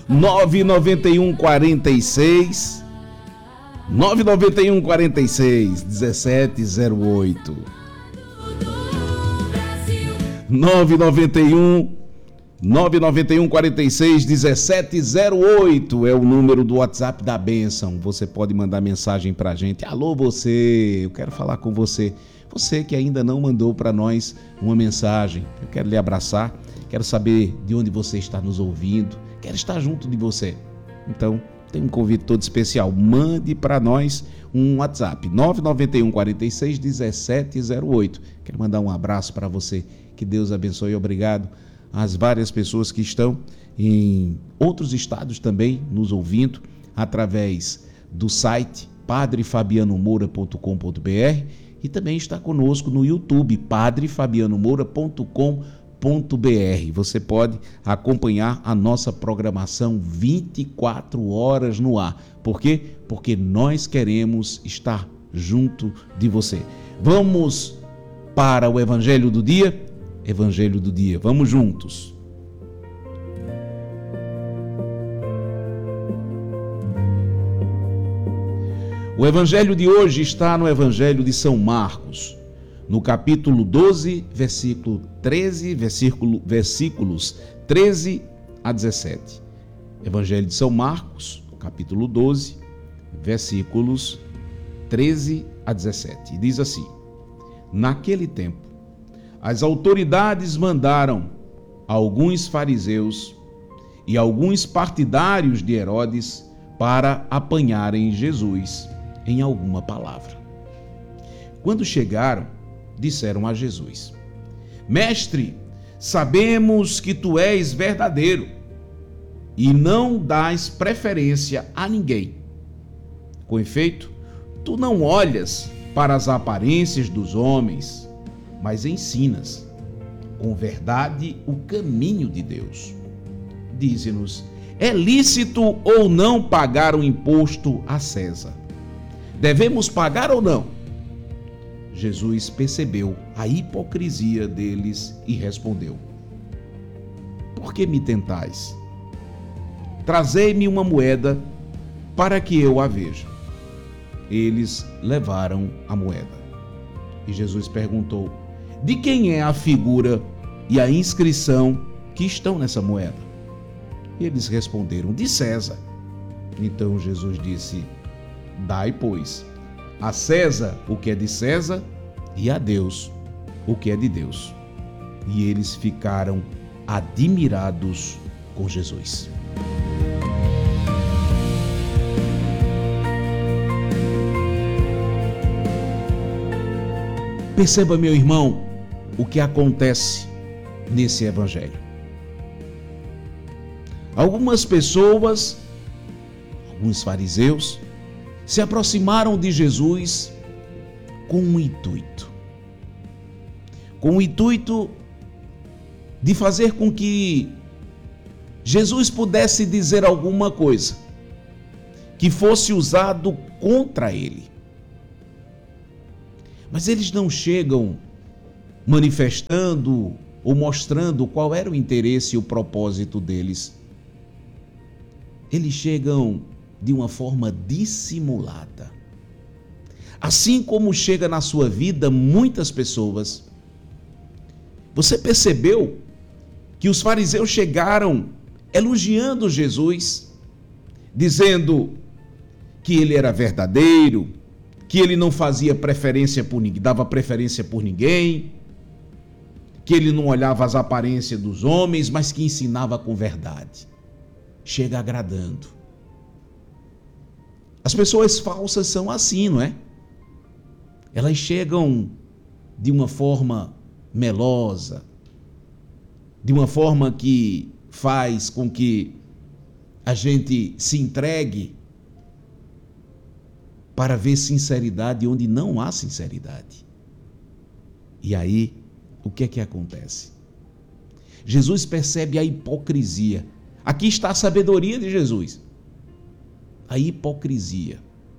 99146 1708. 991 46 1708 é o número do WhatsApp da bênção. Você pode mandar mensagem pra gente. Alô, você, eu quero falar com você. Você que ainda não mandou para nós uma mensagem, eu quero lhe abraçar, quero saber de onde você está nos ouvindo, quero estar junto de você. Então, tem um convite todo especial. Mande para nós um WhatsApp, 991 46 1708. Quero mandar um abraço para você. Que Deus abençoe e obrigado às várias pessoas que estão em outros estados também nos ouvindo através do site padrefabianomoura.com.br e também está conosco no YouTube, padrefabianomoura.com.br. Você pode acompanhar a nossa programação 24 horas no ar. Por quê? Porque nós queremos estar junto de você. Vamos para o Evangelho do Dia? Evangelho do Dia. Vamos juntos. O Evangelho de hoje está no Evangelho de São Marcos, no capítulo 12, versículos 13 a 17. Evangelho de São Marcos, capítulo 12, versículos 13 a 17. E diz assim: naquele tempo, as autoridades mandaram alguns fariseus e alguns partidários de Herodes para apanharem Jesus em alguma palavra. Quando chegaram, disseram a Jesus: Mestre, sabemos que tu és verdadeiro e não dás preferência a ninguém. Com efeito, tu não olhas para as aparências dos homens, mas ensinas com verdade o caminho de Deus. Dize-nos: é lícito ou não pagar o imposto a César? Devemos pagar ou não? Jesus percebeu a hipocrisia deles e respondeu: por que me tentais? Trazei-me uma moeda para que eu a veja. Eles levaram a moeda. E Jesus perguntou: de quem é a figura e a inscrição que estão nessa moeda? Eles responderam: de César. Então Jesus disse: dai, pois, a César o que é de César e a Deus o que é de Deus. E eles ficaram admirados com Jesus. Perceba, meu irmão, o que acontece nesse evangelho. Algumas pessoas, alguns fariseus, se aproximaram de Jesus com um intuito. Com o intuito de fazer com que Jesus pudesse dizer alguma coisa que fosse usado contra ele. Mas eles não chegam manifestando ou mostrando qual era o interesse e o propósito deles. Eles chegam de uma forma dissimulada. Assim como chega na sua vida muitas pessoas. Você percebeu que os fariseus chegaram elogiando Jesus, dizendo que ele era verdadeiro, que ele não fazia preferência por ninguém, dava preferência por ninguém, que ele não olhava as aparências dos homens, mas que ensinava com verdade. Chega agradando. As pessoas falsas são assim, não é? Elas chegam de uma forma melosa, de uma forma que faz com que a gente se entregue para ver sinceridade onde não há sinceridade. E aí, o que é que acontece? Jesus percebe a hipocrisia. Aqui está a sabedoria de Jesus. A hipocrisia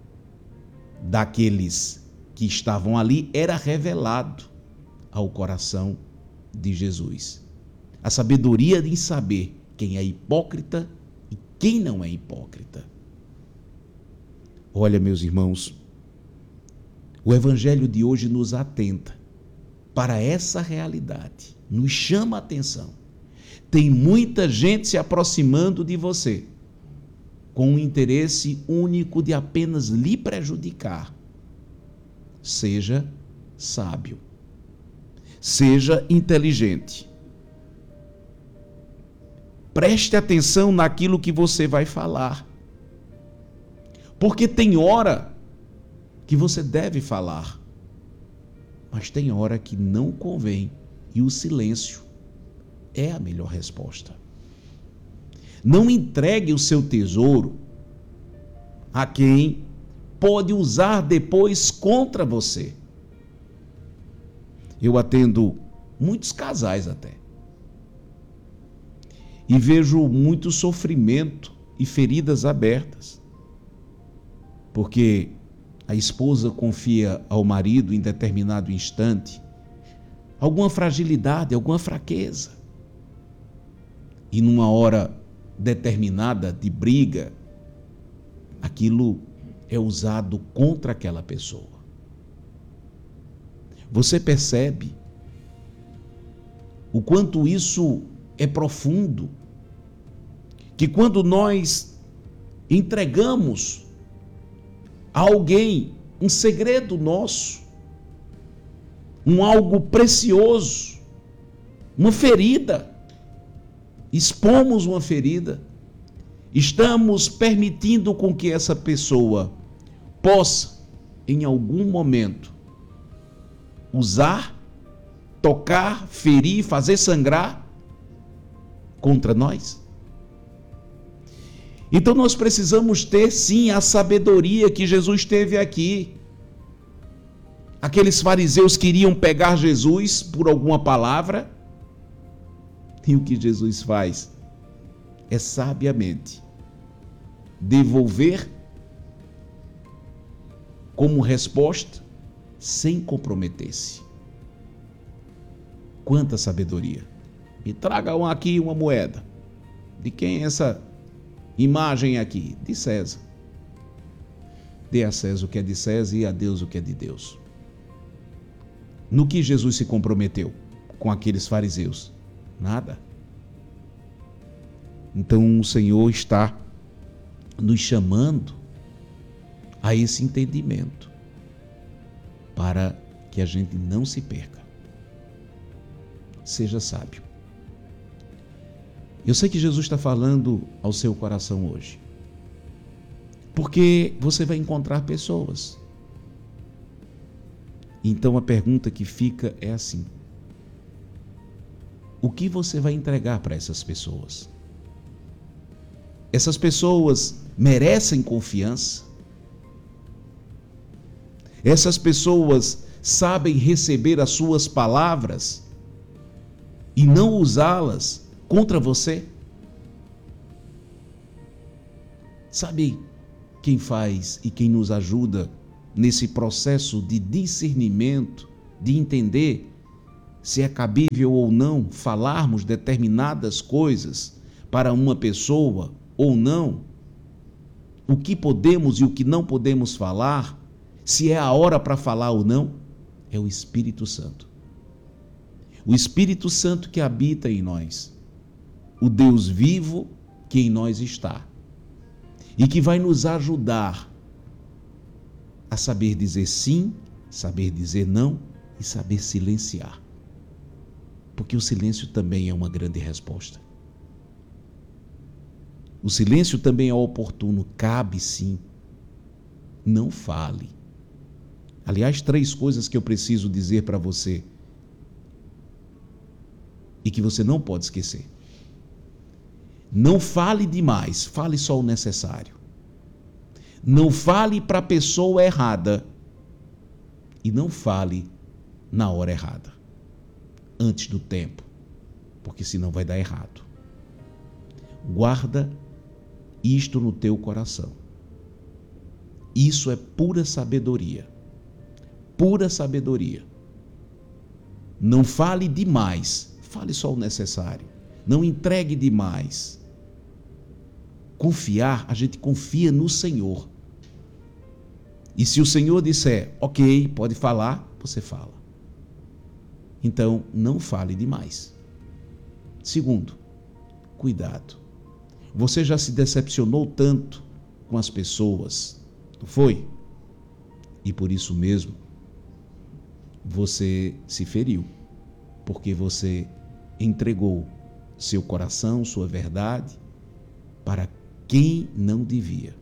daqueles que estavam ali era revelado ao coração de Jesus. A sabedoria de saber quem é hipócrita e Quem não é hipócrita? Olha, meus irmãos, o evangelho de hoje nos atenta para essa realidade, nos chama a atenção. Tem muita gente se aproximando de você com o interesse único de apenas lhe prejudicar. Seja sábio, seja inteligente. Preste atenção naquilo que você vai falar, porque tem hora que você deve falar, mas tem hora que não convém, e o silêncio é a melhor resposta. Não entregue o seu tesouro a quem pode usar depois contra você. Eu atendo muitos casais até, e vejo muito sofrimento e feridas abertas, porque a esposa confia ao marido em determinado instante alguma fragilidade, alguma fraqueza, e numa hora determinada de briga, aquilo é usado contra aquela pessoa. Você percebe o quanto isso é profundo, que quando nós entregamos a alguém um segredo nosso, um algo precioso, uma ferida, expomos uma ferida, estamos permitindo com que essa pessoa possa, em algum momento, usar, tocar, ferir, fazer sangrar contra nós. Então nós precisamos ter sim a sabedoria que Jesus teve aqui. Aqueles fariseus queriam pegar Jesus por alguma palavra, e o que Jesus faz é sabiamente devolver como resposta sem comprometer-se. Quanta sabedoria! Me tragam aqui uma moeda. De quem é essa imagem aqui? De César. Dê a César o que é de César e a Deus o que é de Deus. No que Jesus se comprometeu com aqueles fariseus? Nada. Então o Senhor está nos chamando a esse entendimento para que a gente não se perca. Seja sábio. Eu sei que Jesus está falando ao seu coração hoje, porque você vai encontrar pessoas. Então a pergunta que fica é assim: o que você vai entregar para essas pessoas? Essas pessoas merecem confiança? Essas pessoas sabem receber as suas palavras e não usá-las contra você? Sabe quem faz e quem nos ajuda nesse processo de discernimento, de entender se é cabível ou não falarmos determinadas coisas para uma pessoa ou não? O que podemos e o que não podemos falar? Se é a hora para falar ou não? É o Espírito Santo. O Espírito Santo que habita em nós, o Deus vivo que em nós está, e que vai nos ajudar a saber dizer sim, saber dizer não e saber silenciar. Porque o silêncio também é uma grande resposta. O silêncio também é oportuno, cabe sim. Não fale. Aliás, 3 coisas que eu preciso dizer para você e que você não pode esquecer. Não fale demais, fale só o necessário. Não fale para a pessoa errada e não fale na hora errada, antes do tempo, porque senão vai dar errado. Guarda isto no teu coração. Isso é pura sabedoria. Pura sabedoria. Não fale demais, fale só o necessário. Não entregue demais. confiar, a gente confia no Senhor. E se o Senhor disser, ok, pode falar, você fala. Então, não fale demais. Segundo, cuidado. Você já se decepcionou tanto com as pessoas, não foi? E por isso mesmo, você se feriu, porque você entregou seu coração, sua verdade, para quem não devia.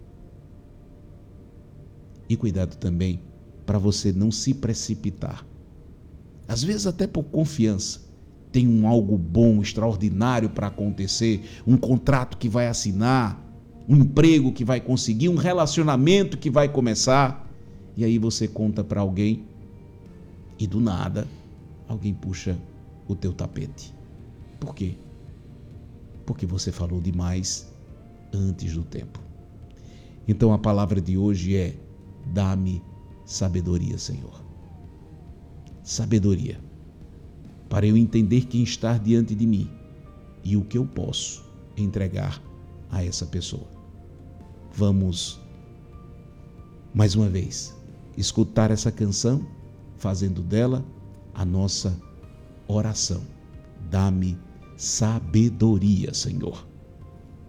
E cuidado também para você não se precipitar. Às vezes até por confiança. Tem algo bom, extraordinário para acontecer, um contrato que vai assinar, um emprego que vai conseguir, um relacionamento que vai começar. E aí você conta para alguém e do nada alguém puxa o teu tapete. Por quê? Porque você falou demais antes do tempo. Então a palavra de hoje é: dá-me sabedoria, Senhor. Sabedoria, para eu entender quem está diante de mim e o que eu posso entregar a essa pessoa. Vamos, mais uma vez, escutar essa canção, fazendo dela a nossa oração. Dá-me sabedoria, Senhor.